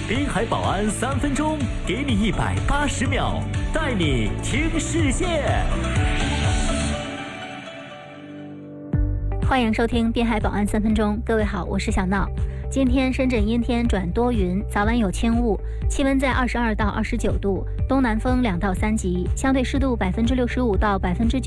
滨海保安3分钟，给你180秒，带你听世界。 欢迎收听滨海保安3分钟，各位好，我是小闹。今天深圳阴天转多云，早晚有轻雾，气温在22到29度，东南风2到3级，相对湿度65%到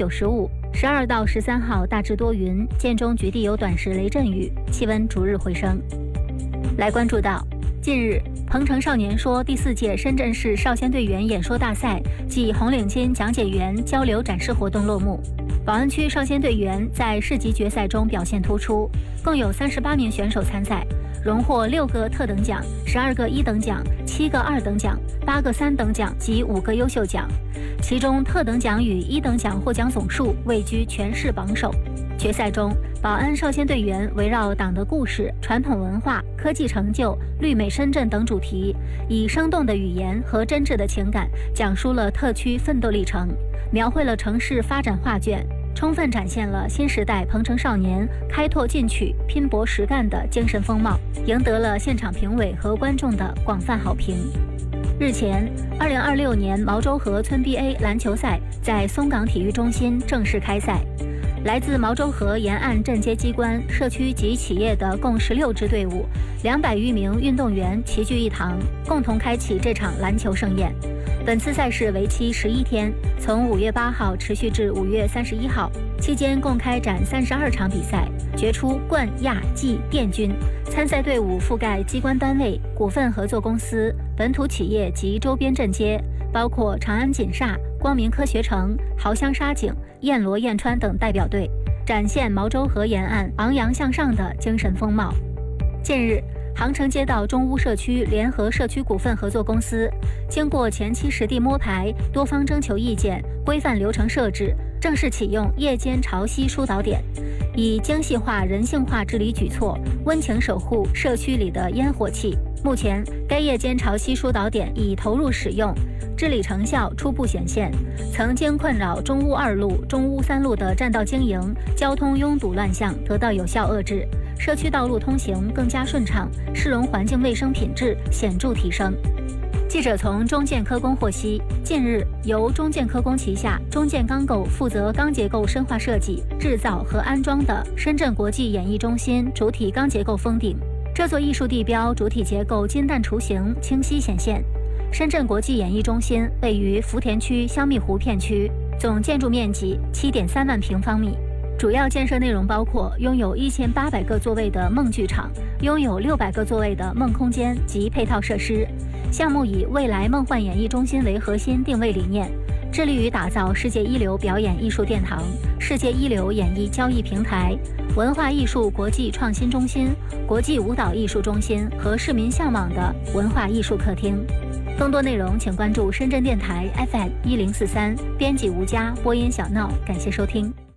95%，12到13号大致多云，间中局地有短时雷阵雨，气温逐日回升。来关注到，近日鹏城少年说第4届深圳市少先队员演说大赛暨红领巾讲解员交流展示活动落幕。宝安区少先队员在市级决赛中表现突出，共有38名选手参赛，荣获6个特等奖、12个1等奖、7个2等奖、8个3等奖及5个优秀奖。其中特等奖与1等奖获奖总数位居全市榜首。决赛中，宝安少先队员围绕党的故事、传统文化、科技成就、绿美深圳等主题，以生动的语言和真挚的情感讲述了特区奋斗历程，描绘了城市发展画卷，充分展现了新时代鹏城少年开拓进取、拼搏实干的精神风貌，赢得了现场评委和观众的广泛好评。日前，2026年毛洲河村 BA 篮球赛在松岗体育中心正式开赛。来自毛洲河沿岸镇街机关、社区及企业的共16支队伍，200余名运动员齐聚一堂，共同开启这场篮球盛宴。本次赛事为期11天，从5月8号持续至5月31号，期间共开展32场比赛，决出冠、亚、季、殿军。参赛队伍覆盖机关单位、股份合作公司、本土企业及周边镇街，包括长安锦厦、光明科学城、豪乡沙井、燕罗燕川等代表队，展现毛洲河沿岸昂扬向上的精神风貌。近日，航城街道中屋社区联合社区股份合作公司经过前期实地摸排、多方征求意见、规范流程设置，正式启用夜间潮汐疏导点，以精细化、人性化治理举措，温情守护社区里的烟火气。目前，该夜间潮汐疏导点已投入使用，治理成效初步显现。曾经困扰中屋2路、中屋3路的占道经营、交通拥堵乱象得到有效遏制，社区道路通行更加顺畅，市容环境卫生品质显著提升。记者从中建科工获悉，近日由中建科工旗下中建钢构负责钢结构深化设计、制造和安装的深圳国际演艺中心主体钢结构封顶。这座艺术地标主体结构金蛋雏形清晰显现。深圳国际演艺中心位于福田区香蜜湖片区，总建筑面积7.3万平方米。主要建设内容包括拥有1800个座位的梦剧场，拥有600个座位的梦空间及配套设施。项目以未来梦幻演艺中心为核心定位理念，致力于打造世界一流表演艺术殿堂、世界一流演艺交易平台、文化艺术国际创新中心、国际舞蹈艺术中心和市民向往的文化艺术客厅。更多内容请关注深圳电台 FM 1043，编辑吴佳，播音小闹，感谢收听。